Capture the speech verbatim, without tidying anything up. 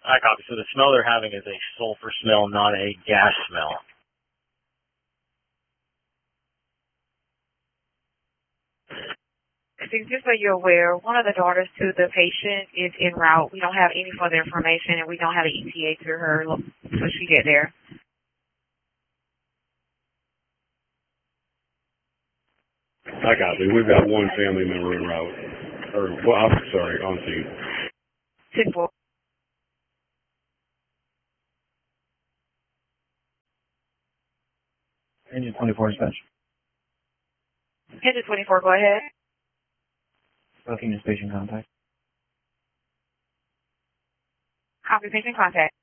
I copy. So the smell they're having is a sulfur smell, not a gas smell. I think just so you're aware, one of the daughters to the patient is en route. We don't have any further information, and we don't have an E T A to her so she get there. I copy. We've got one family member en route. Or, well, I'm sorry, on scene. ten four. Engine twenty-four dispatch. Engine twenty-four, go ahead. Booking to patient contact. Copy patient contact.